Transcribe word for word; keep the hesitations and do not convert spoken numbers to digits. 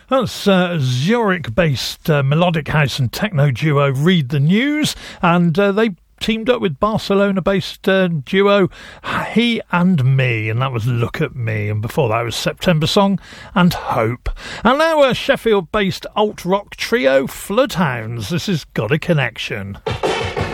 That's uh, Zurich-based uh, melodic house and techno duo Read the News, and uh, they teamed up with Barcelona-based uh, duo He and Me, and that was Look at Me, and before that was September Song and Hope. And now a Sheffield-based alt-rock trio Floodhounds. This is Got a Connection.